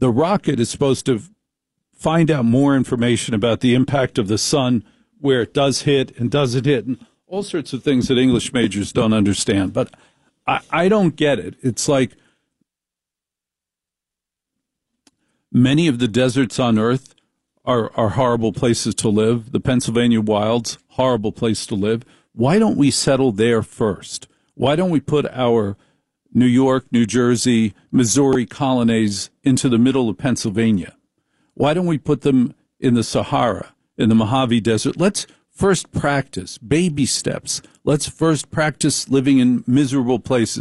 The rocket is supposed to find out more information about the impact of the sun, where it does hit and doesn't hit, and all sorts of things that English majors don't understand. But I don't get it. It's like many of the deserts on Earth are horrible places to live. The Pennsylvania wilds, horrible place to live. Why don't we settle there first? Why don't we put our New York, New Jersey, Missouri colonies into the middle of Pennsylvania? Why don't we put them in the Sahara, in the Mojave Desert? Let's first practice baby steps. Let's first practice living in miserable places.